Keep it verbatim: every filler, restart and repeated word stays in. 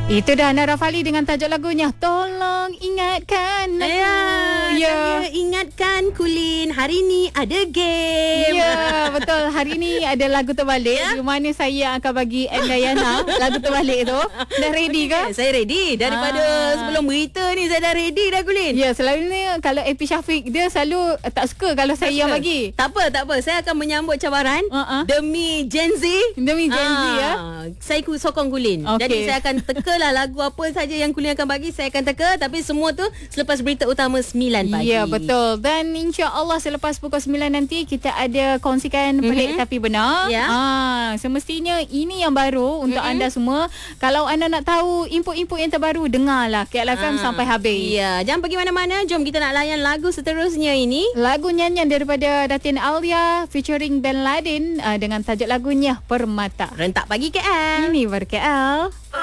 Itu dah Nara Fali dengan tajuk lagunya Tolong Ingatkan Aku. Ya, Ya. saya ingatkan Kulin, hari ni ada game. Ya, betul. Hari ni ada lagu terbalik. Ya? Di mana saya akan bagi Endayana lagu terbalik tu. Dah ready ke? Eh, saya ready. Daripada Ah. sebelum berita ni saya dah ready dah Kulin. Ya, selalunya kalau A P Syafiq dia selalu eh, tak suka kalau saya yang bagi. Tak apa, tak apa. Saya akan menyambut cabaran Uh-uh. demi Gen Z. Demi Gen Z ya. Saya ku- sokong Kulin. Okey. Jadi saya akan tekalah lagu apa saja yang Kulin akan bagi, saya akan teka. Tapi semua tu selepas berita utama sembilan pagi. Ya, betul. Dan insya-Allah selepas pukul sembilan nanti kita ada kongsikan pelik Mhm. tapi benar. Ya. Ah, semestinya ini yang baru untuk Mhm. anda semua. Kalau anda nak tahu input-input yang terbaru, dengarlah K L F M Ah, sampai habis. Ya, jangan pergi mana-mana. Jom kita nak layan lagu seterusnya ini. Lagu nyanyian daripada Datin Alia featuring Ben Ladin uh, dengan tajuk lagunya Permata. Rentak pagi K L. Ini Ber K L.